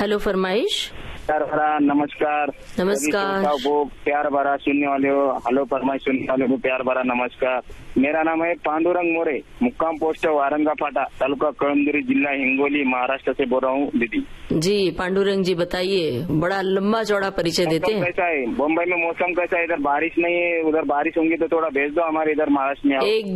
Hello फरमाइश। प्यार भरा नमस्कार। नमस्कार। सभी को प्यार भरा सुनने वाले हो, हेलो फरमाइश सुनने वाले को प्यार भरा नमस्कार। मेरा नाम है पांडुरंग मोरे, मुक्काम पोस्ट वारंगा फाटा, तालुका कळमनुरी, जिला हिंगोली, महाराष्ट्र से बोल रहा हूँ दीदी। जी पांडुरंग जी बताइए, बड़ा लंबा चौड़ा परिचय देते हैं। कैसा है मुंबई में? मौसम कैसा है? इधर बारिश नहीं है, उधर बारिश होंगी तो थोड़ा भेज दो हमारे इधर महाराष्ट्र में।